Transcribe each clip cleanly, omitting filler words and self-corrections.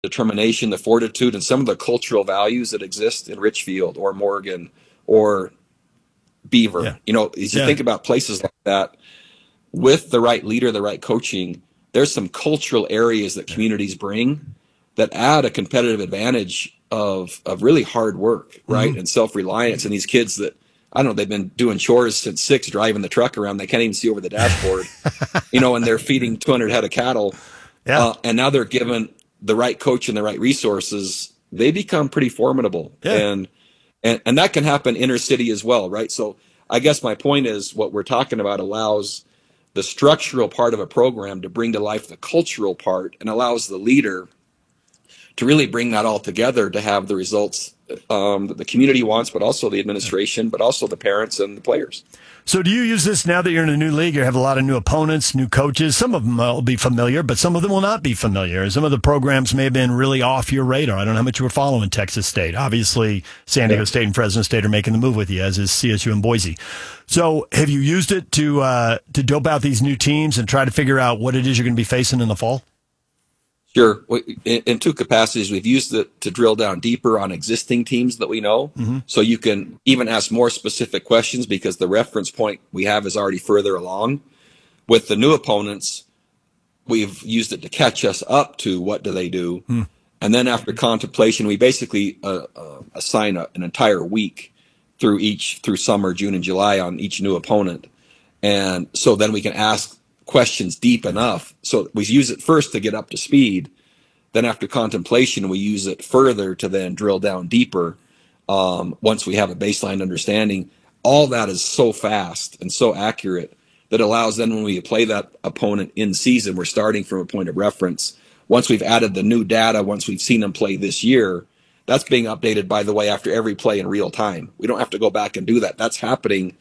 determination, the fortitude, and some of the cultural values that exist in Richfield or Morgan or Beaver. Yeah. As you think about places like that, with the right leader, the right coaching, there's some cultural areas that communities bring that add a competitive advantage of really hard work, right? And self-reliance. And these kids that, I don't know, they've been doing chores since 6, driving the truck around. They can't even see over the dashboard, and they're feeding 200 head of cattle. Yeah. And now they're given the right coach and the right resources. They become pretty formidable. Yeah. And that can happen inner city as well, right? So I guess my point is what we're talking about allows the structural part of a program to bring to life the cultural part and allows the leader to really bring that all together to have the results that the community wants, but also the administration, but also the parents and the players. So do you use this now that you're in a new league? You have a lot of new opponents, new coaches. Some of them will be familiar, but some of them will not be familiar. Some of the programs may have been really off your radar. I don't know how much you were following Texas State. Obviously, San Diego State and Fresno State are making the move with you, as is CSU and Boise. So have you used it to dope out these new teams and try to figure out what it is you're going to be facing in the fall? Sure. In two capacities, we've used it to drill down deeper on existing teams that we know. So you can even ask more specific questions because the reference point we have is already further along. With the new opponents, we've used it to catch us up to what do they do. And then after contemplation, we basically assign an entire week through summer, June, and July on each new opponent. And so then we can ask questions deep enough. So we use it first to get up to speed. Then after contemplation, we use it further to then drill down deeper. Once we have a baseline understanding, all that is so fast and so accurate that allows then when we play that opponent in season, we're starting from a point of reference. Once we've added the new data, once we've seen them play this year, that's being updated, by the way, after every play in real time. We don't have to go back and do that. That's happening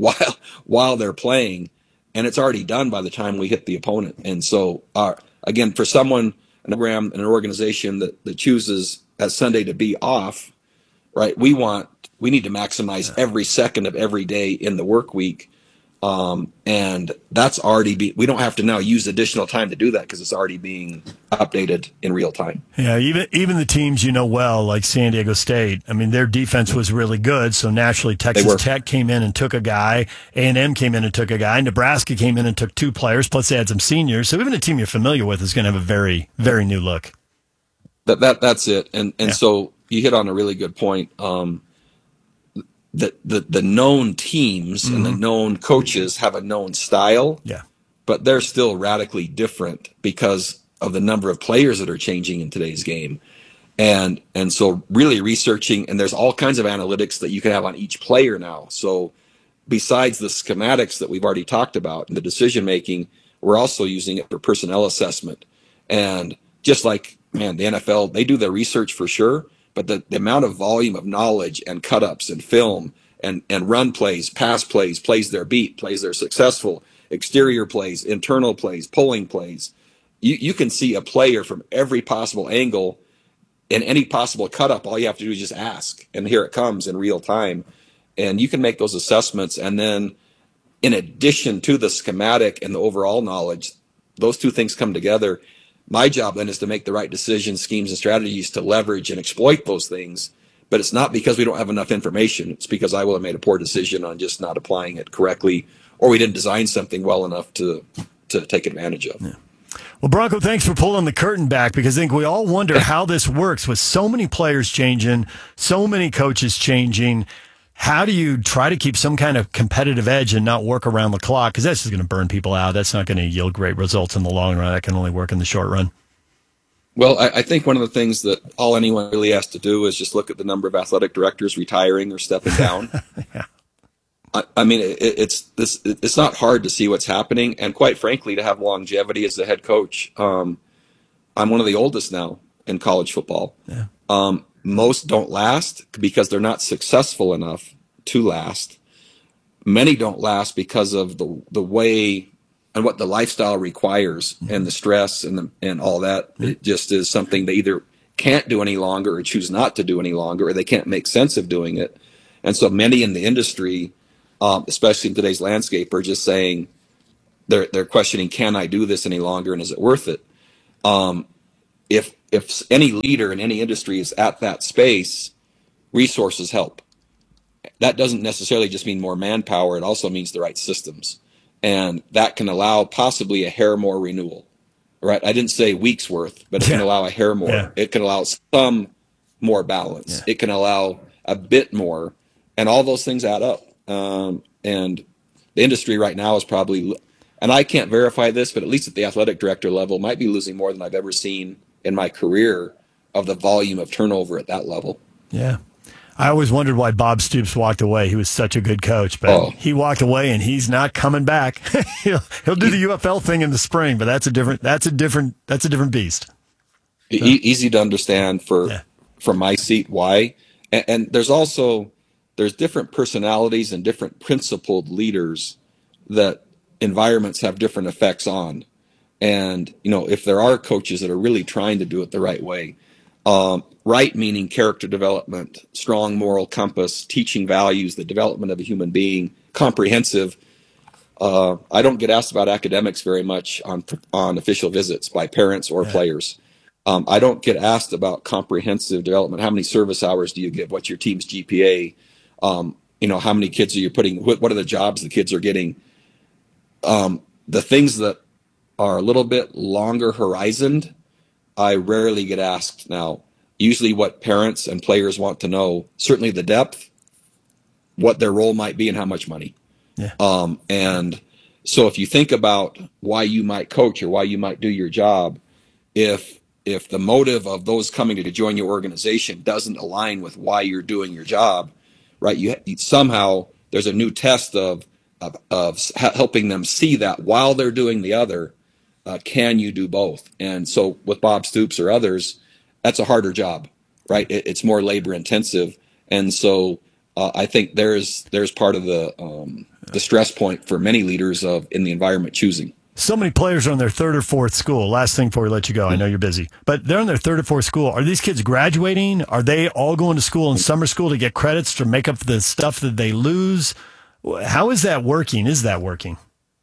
while they're playing. And it's already done by the time we hit the opponent. And so, again, for someone, an program, an organization that chooses that Sunday to be off, right? We need to maximize every second of every day in the work week. And that's already we don't have to now use additional time to do that because it's already being updated in real time. Yeah, even the teams well, like San Diego State, I mean, their defense was really good, so naturally Texas Tech came in and took a guy, A&M came in and took a guy, Nebraska came in and took 2 players, plus they had some seniors, so even a team you're familiar with is going to have a very, very new look. That's it, and so you hit on a really good point. The known teams and the known coaches have a known style, but they're still radically different because of the number of players that are changing in today's game. And so really researching, and there's all kinds of analytics that you can have on each player now. So besides the schematics that we've already talked about and the decision making, we're also using it for personnel assessment. And just like, the NFL, they do their research for sure, but the amount of volume of knowledge and cut-ups and film and run plays, pass plays, plays they're beat, plays they're successful, exterior plays, internal plays, pulling plays. You can see a player from every possible angle in any possible cut-up. All you have to do is just ask, and here it comes in real time. And you can make those assessments, and then in addition to the schematic and the overall knowledge, those two things come together. My job then is to make the right decisions, schemes, and strategies to leverage and exploit those things. But it's not because we don't have enough information. It's because I will have made a poor decision on just not applying it correctly, or we didn't design something well enough to take advantage of. Yeah. Well, Bronco, thanks for pulling the curtain back, because I think we all wonder how this works with so many players changing, so many coaches changing. How do you try to keep some kind of competitive edge and not work around the clock? Because that's just going to burn people out. That's not going to yield great results in the long run. That can only work in the short run. Well, I think one of the things that all anyone really has to do is just look at the number of athletic directors retiring or stepping down. Yeah. I mean, it's not hard to see what's happening, and quite frankly, to have longevity as the head coach. I'm one of the oldest now in college football. Yeah. Most don't last because they're not successful enough to last. Many don't last because of the way and what the lifestyle requires and the stress and all that. It just is something they either can't do any longer or choose not to do any longer, or they can't make sense of doing it. And so many in the industry, especially in today's landscape, are just saying they're questioning, can I do this any longer, and is it worth it? if any leader in any industry is at that space, resources help. That doesn't necessarily just mean more manpower. It also means the right systems. And that can allow possibly a hair more renewal, right? I didn't say weeks worth, but it can allow a hair more. Yeah. It can allow some more balance. Yeah. It can allow a bit more, and all those things add up. And the industry right now is probably, and I can't verify this, but at least at the athletic director level, might be losing more than I've ever seen in my career of the volume of turnover at that level. Yeah. I always wondered why Bob Stoops walked away. He was such a good coach, but he walked away and he's not coming back. he'll do the UFL thing in the spring, but that's a different beast. So. Easy to understand from my seat why. And there's different personalities and different principled leaders that environments have different effects on. And, if there are coaches that are really trying to do it the right way, right meaning character development, strong moral compass, teaching values, the development of a human being, comprehensive. I don't get asked about academics very much on official visits by parents or players. I don't get asked about comprehensive development. How many service hours do you give? What's your team's GPA? How many kids are you putting? What are the jobs the kids are getting? The things that are a little bit longer horizoned, I rarely get asked now. Usually what parents and players want to know, certainly the depth, what their role might be, and how much money. Yeah. And so if you think about why you might coach or why you might do your job, if the motive of those coming to join your organization doesn't align with why you're doing your job, right? You somehow there's a new test of helping them see that while they're doing the other, can you do both? And so with Bob Stoops or others, that's a harder job, right? It's more labor intensive. And so I think there's part of the stress point for many leaders in the environment choosing. So many players are on their third or fourth school. Last thing before we let you go, I know you're busy, but they're on their third or fourth school. Are these kids graduating? Are they all going to school in summer school to get credits to make up the stuff that they lose? How is that working? Is that working?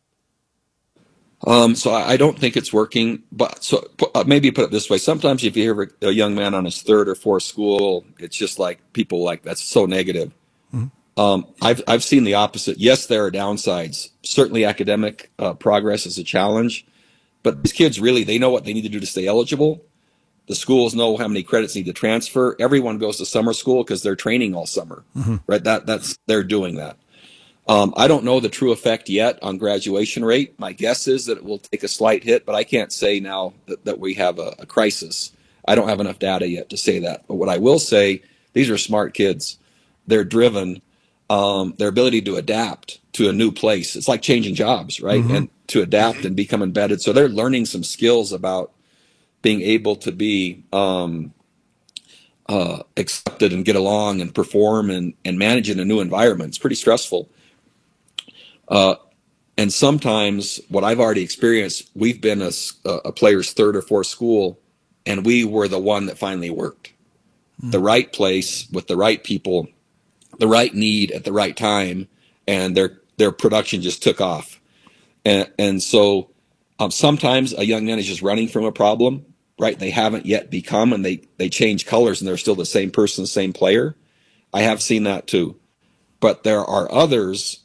So I don't think it's working, but maybe put it this way. Sometimes if you hear a young man on his third or fourth school, it's just like people like, that's so negative. Mm-hmm. I've seen the opposite. Yes, there are downsides. Certainly academic progress is a challenge, but these kids really, they know what they need to do to stay eligible. The schools know how many credits need to transfer. Everyone goes to summer school because they're training all summer, right? They're doing that. I don't know the true effect yet on graduation rate. My guess is that it will take a slight hit, but I can't say now that we have a crisis. I don't have enough data yet to say that. But what I will say, these are smart kids. They're driven. Their ability to adapt to a new place. It's like changing jobs, right? Mm-hmm. And to adapt and become embedded. So they're learning some skills about being able to be accepted and get along and perform and manage in a new environment. It's pretty stressful. And sometimes what I've already experienced, we've been a player's third or fourth school, and we were the one that finally worked. The right place with the right people, the right need at the right time, and their production just took off. And so sometimes a young man is just running from a problem, right? They haven't yet become, and they change colors, and they're still the same person, same player. I have seen that too. But there are others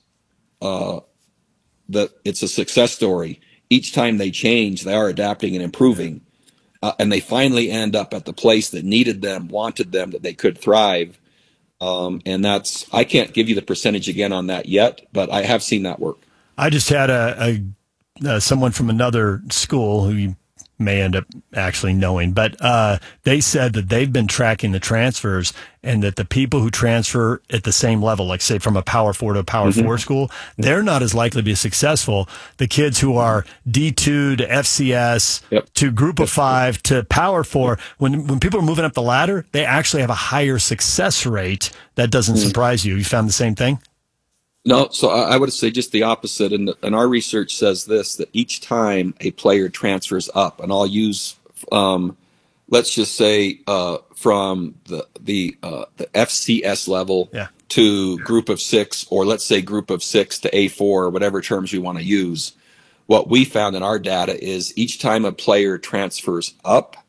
that it's a success story. Each time they change, they are adapting and improving, and they finally end up at the place that needed them, wanted them, that they could thrive. And I can't give you the percentage again on that yet, but I have seen that work. I just had someone from another school who you may end up actually knowing, but they said that they've been tracking the transfers and that the people who transfer at the same level, like say from a Power 4 to a Power 4 school, they're not as likely to be successful. The kids who are D2 to FCS to Group of 5 to Power 4, when people are moving up the ladder, they actually have a higher success rate. That doesn't surprise you. You found the same thing? No, so I would say just the opposite. And our research says this, that each time a player transfers up, and I'll use, let's just say from the FCS level to Group of 6, or let's say Group of 6 to A4, or whatever terms we want to use. What we found in our data is each time a player transfers up,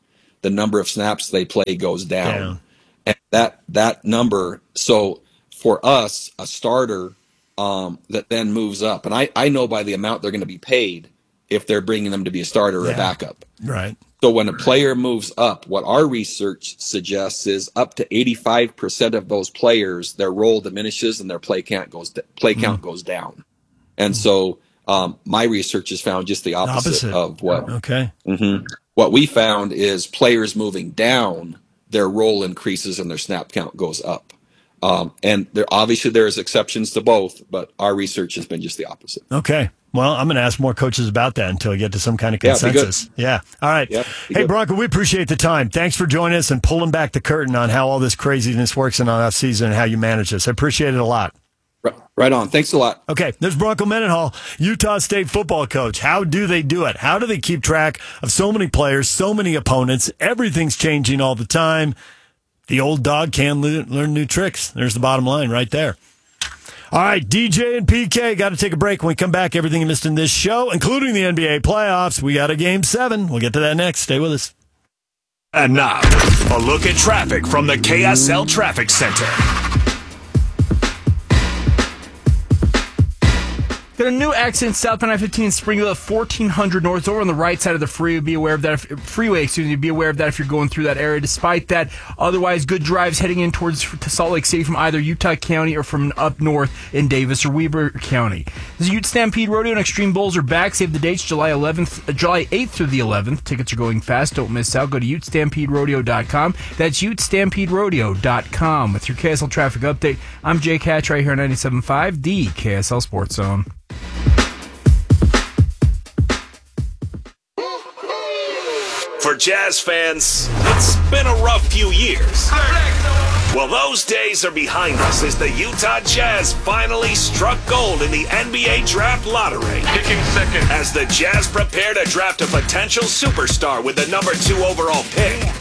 the number of snaps they play goes down. And that number, so for us, a starter that then moves up, and I know by the amount they're going to be paid if they're bringing them to be a starter or a backup. Right. So when a player moves up, what our research suggests is up to 85% of those players, their role diminishes and their play count goes down. And so my research has found just the opposite. Of what. Okay. What we found is players moving down, their role increases and their snap count goes up. And obviously there's exceptions to both, but our research has been just the opposite. Okay. Well, I'm going to ask more coaches about that until we get to some kind of consensus. Yeah. All right. Hey, Bronco, we appreciate the time. Thanks for joining us and pulling back the curtain on how all this craziness works in off season and how you manage this. I appreciate it a lot. Right on. Thanks a lot. Okay, there's Bronco Mendenhall, Utah State football coach. How do they do it? How do they keep track of so many players, so many opponents? Everything's changing all the time. The old dog can learn new tricks. There's the bottom line right there. All right, DJ and PK, got to take a break. When we come back, everything you missed in this show, including the NBA playoffs. We got a Game 7. We'll get to that next. Stay with us. And now, a look at traffic from the KSL Traffic Center. Got a new accident southbound I-15 in Springville at 1400 North. It's over on the right side of the freeway. Be aware of that. Be aware of that if you're going through that area. Despite that, otherwise, good drives heading in towards to Salt Lake City from either Utah County or from up north in Davis or Weber County. This is Ute Stampede Rodeo and Extreme Bulls are back. Save the dates, July 8th through the 11th. Tickets are going fast. Don't miss out. Go to UteStampedeRodeo.com. That's UteStampedeRodeo.com. With your KSL traffic update, I'm Jake Hatch right here on 97.5, the KSL Sports Zone. For Jazz fans, it's been a rough few years. Well, those days are behind us as the Utah Jazz finally struck gold in the NBA Draft Lottery. Picking second. As the Jazz prepare to draft a potential superstar with the number 2 overall pick.